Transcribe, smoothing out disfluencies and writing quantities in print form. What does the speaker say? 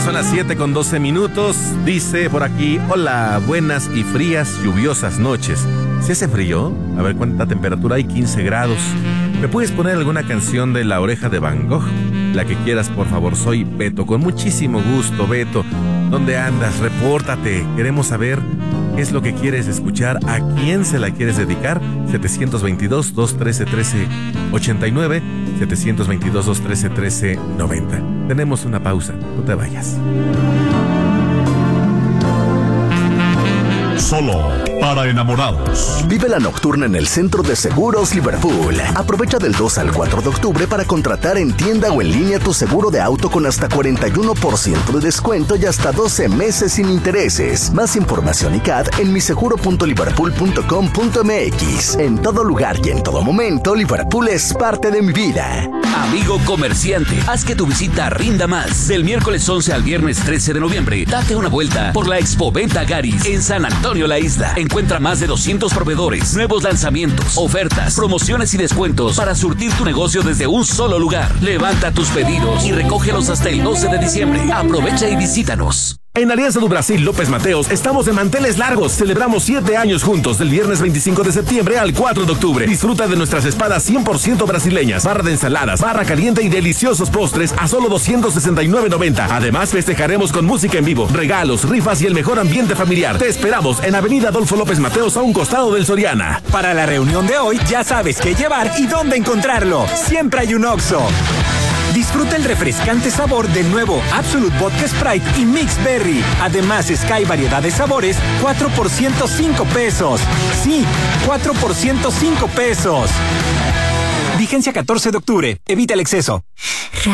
son las 7:12. Dice por aquí: hola, buenas y frías, lluviosas noches. ¿Se hace frío? A ver, ¿cuánta temperatura hay? 15 grados. ¿Me puedes poner alguna canción de La Oreja de Van Gogh? La que quieras, por favor. Soy Beto. Con muchísimo gusto, Beto. ¿Dónde andas? Repórtate. Queremos saber qué es lo que quieres escuchar, a quién se la quieres dedicar. 722-213-1389, 722-213-1390. Tenemos una pausa, no te vayas. Solo para enamorados. Vive la nocturna en el Centro de Seguros Liverpool. Aprovecha del 2 al 4 de octubre para contratar en tienda o en línea tu seguro de auto con hasta 41% de descuento y hasta 12 meses sin intereses. Más información y CAD en miseguro.liverpool.com.mx. En todo lugar y en todo momento, Liverpool es parte de mi vida. Amigo comerciante, haz que tu visita rinda más. Del miércoles 11 al viernes 13 de noviembre, date una vuelta por la Expoventa Garis en San Antonio La Isla. Encuentra más de 200 proveedores, nuevos lanzamientos, ofertas, promociones y descuentos para surtir tu negocio desde un solo lugar. Levanta tus pedidos y recógelos hasta el 12 de diciembre. Aprovecha y visítanos. En Alianza do Brasil López Mateos estamos de manteles largos. Celebramos 7 años juntos del viernes 25 de septiembre al 4 de octubre. Disfruta de nuestras espadas 100% brasileñas, barra de ensaladas, barra caliente y deliciosos postres a solo $269.90. Además, festejaremos con música en vivo, regalos, rifas y el mejor ambiente familiar. Te esperamos en Avenida Adolfo López Mateos a un costado del Soriana. Para la reunión de hoy ya sabes qué llevar y dónde encontrarlo. Siempre hay un Oxxo. Disfruta el refrescante sabor del nuevo Absolut Vodka Sprite y Mix Berry. Además, Sky variedad de sabores, 4 por $105. Sí, 4 por $105. Vigencia 14 de octubre. Evita el exceso.